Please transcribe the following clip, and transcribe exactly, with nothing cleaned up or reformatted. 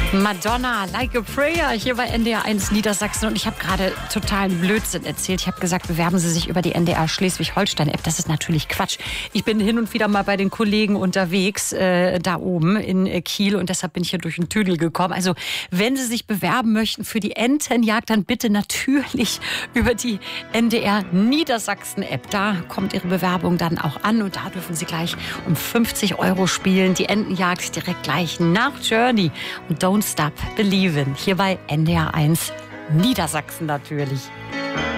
Madonna, Like a Prayer, hier bei N D R eins Niedersachsen. Und ich habe gerade totalen Blödsinn erzählt. Ich habe gesagt, bewerben Sie sich über die N D R Schleswig-Holstein-App. Das ist natürlich Quatsch. Ich bin hin und wieder mal bei den Kollegen unterwegs, äh, da oben in äh, Kiel. Und deshalb bin ich hier durch den Tüdel gekommen. Also, wenn Sie sich bewerben möchten für die Entenjagd, dann bitte natürlich über die N D R Niedersachsen-App. Da kommt Ihre Bewerbung dann auch an. Und da dürfen Sie gleich um fünfzig Euro spielen. Die Entenjagd direkt gleich nach Journey. Und Don't Stop Believin', hier bei N D R eins Niedersachsen natürlich.